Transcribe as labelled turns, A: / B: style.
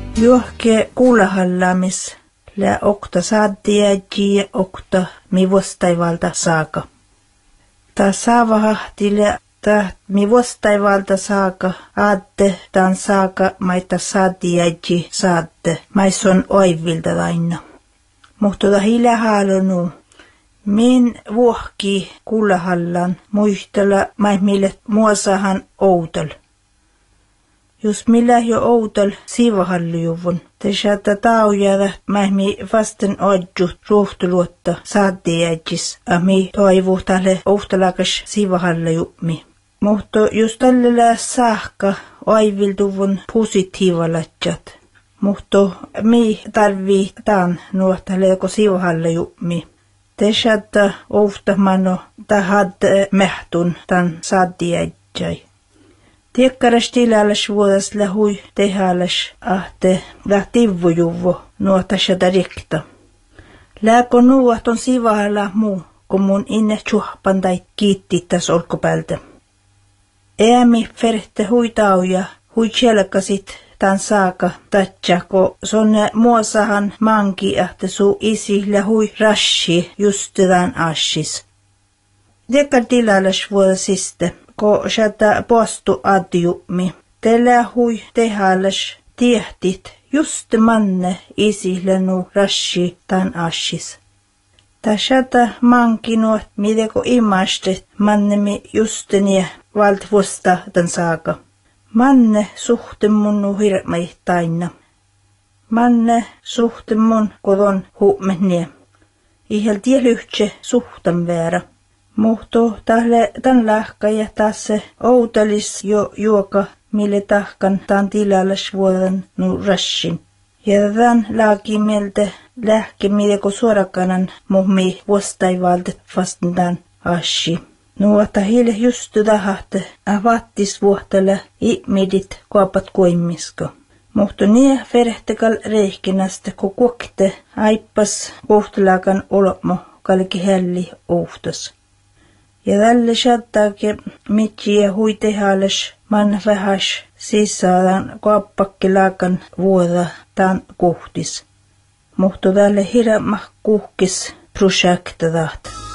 A: Juohke kuulahallamis lä okta saaddiäji okta mi vostaivalta saaka. Ta saavahahtile ta mi vostaivalta saaka aatte tan saaka maita saaddiäji saatte maison oivilta aina. Mutta ta hilä haalonu. Min vuohki kuulahallan muistella maihmille muosahan outal. Jos millä jo outal siivahallujuvun, te saattaa taujada maihmi vasten odjut ruohtuluotta saaddiäjis, ami toivuhtalle ohtalakas siivahallujummi. Mutta jos tällä saakka oiviltuvun positiivalatsat, mutta mi tarvii taan nuohtalle joko siivahallujummi. Te saattaa ohtamano tahad mehtun tan saaddiäjäi. Tiekkaras tilalas vuodas lähui tehalas ahte lähtivvujuvo nuotasa tarikta. Lääko nuuahton sivahalla muu, kun mun inne tjuhpan tai kiitti tässä olkopäältä. Eämi ferhte huitauja hui tjelkasit tan saaka tatsa, ko sonne muosahan manki ahte suu isi lähui rashi just tämän assis. Tiekka tilalas vuodasiste. Ko sieltä postu adjummi. Tällä hui tehallas tiehtit just manne isilenu rashi tan ashis. Tässätä mankinuot mideko imastet mannemi justenia valtvuosta tan saaka. Manne suhte munnu hirmei taina. Manne suhte mun kodon huumehnie. Ihel tielyhtse suhtan väärä. Muhto tämän lähkäjä tässä outelis jo juoka, mille tahkan tämän tilallas vuoden nu rassin. Ja tämän lääkimeltä lähke mideko suorakanan muhmi vuostaivalta vastentaan assi. Nuota hiile just tahahte avattis vuohtele ihmidit kuopat kuimisko. Muhto nie verehtekal reihkinästä ko kuokte aippas kohtelakan olmo kalki helli ohtas. Ja tälle saattaake mitsiä huitehalles man vähäs sisään kuoppakkelaakan vuoda tämän kohtis. Mutta tälle hirmah kuhkis projektetat.